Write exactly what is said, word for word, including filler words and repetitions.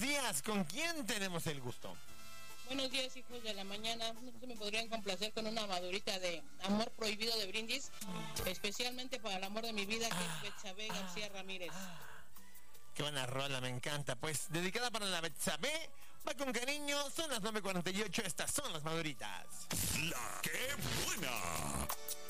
días, ¿con quién tenemos el gusto? Buenos días, hijos de la mañana. No sé si me podrían complacer con una madurita de Amor Prohibido de Brindis, especialmente para el amor de mi vida, que ah, es Betsabe ah, García Ramírez. Ah. Qué buena rola, me encanta. Pues dedicada para la Betsabe, va con cariño, son las nueve cuarenta y ocho, estas son las maduritas. La que buena.